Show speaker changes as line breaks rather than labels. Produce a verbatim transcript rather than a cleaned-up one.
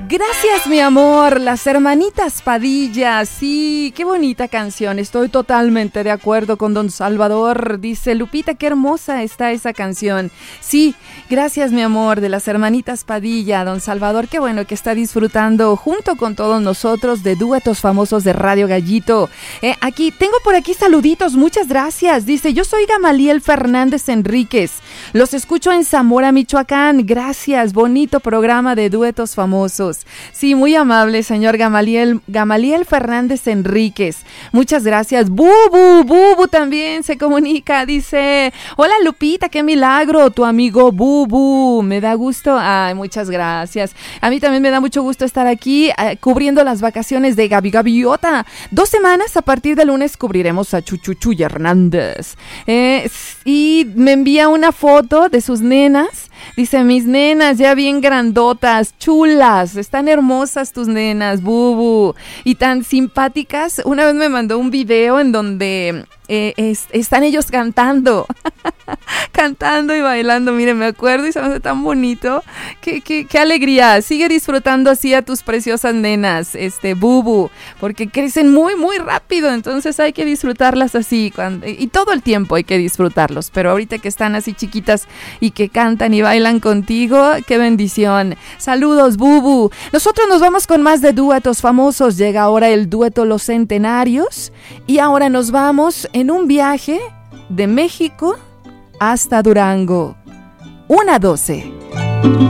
Gracias, mi amor, las hermanitas Padilla. Sí, qué bonita canción. Estoy totalmente de acuerdo con don Salvador. Dice Lupita, qué hermosa está esa canción. Sí, gracias, mi amor, de las hermanitas Padilla. Don Salvador, qué bueno que está disfrutando junto con todos nosotros de duetos famosos de Radio Gallito. Eh, aquí, tengo por aquí saluditos, muchas gracias. Dice, yo soy Gamaliel Fernández Enríquez. Los escucho en Zamora, Michoacán. Gracias, bonito programa de duetos famosos. Sí, muy amable, señor Gamaliel, Gamaliel Fernández Enríquez. Muchas gracias. Bubu, Bubu también se comunica, dice, hola Lupita, qué milagro, tu amigo Bubu, me da gusto. Ay, muchas gracias. A mí también me da mucho gusto estar aquí eh, cubriendo las vacaciones de Gaby Gaviota. Dos semanas, a partir del lunes cubriremos a Chuchuchuy Hernández. Eh, y me envía una foto de sus nenas. Dice, mis nenas ya bien grandotas, chulas, están hermosas tus nenas, Bubu, y tan simpáticas. Una vez me mandó un video en donde eh, es, están ellos cantando, cantando y bailando. Miren, me acuerdo y se me hace tan bonito. Qué, qué, qué alegría. Sigue disfrutando así a tus preciosas nenas, este Bubu, porque crecen muy, muy rápido, entonces hay que disfrutarlas así, cuando, y todo el tiempo hay que disfrutarlos, pero ahorita que están así chiquitas y que cantan y bailan contigo, qué bendición. Saludos, Bubu. Nosotros nos vamos con más de duetos famosos. Llega ahora el dueto Los Centenarios y ahora nos vamos en un viaje de México hasta Durango. una doce.